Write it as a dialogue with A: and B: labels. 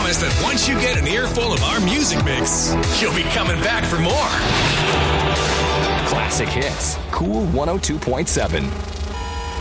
A: promise that once you get an earful of our music mix, you'll be coming back for more.
B: Classic hits. Cool 102.7.